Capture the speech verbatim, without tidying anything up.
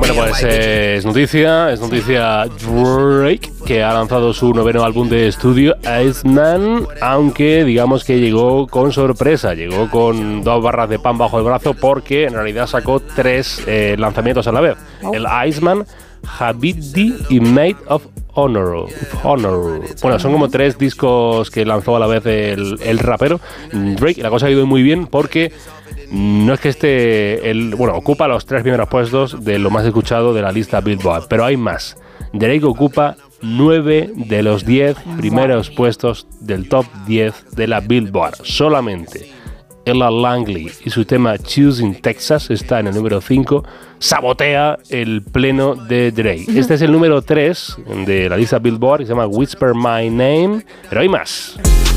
Bueno, pues eh, es noticia, es noticia Drake, que ha lanzado su noveno álbum de estudio, Iceman, aunque digamos que llegó con sorpresa, llegó con dos barras de pan bajo el brazo porque en realidad sacó tres eh, lanzamientos a la vez. El Iceman, Habibti y Made of Honor. Honor. Bueno, son como tres discos que lanzó a la vez el, el rapero Drake, y la cosa ha ido muy bien porque no es que esté, el, bueno, ocupa los tres primeros puestos de lo más escuchado de la lista Billboard, pero hay más. Drake ocupa nueve de los diez primeros puestos del top diez de la Billboard, solamente. Ella Langley y su tema Choosing Texas está en el número cinco, sabotea el pleno de Drake. Este es el número tres de la lista Billboard y se llama Whisper My Name, pero hay más.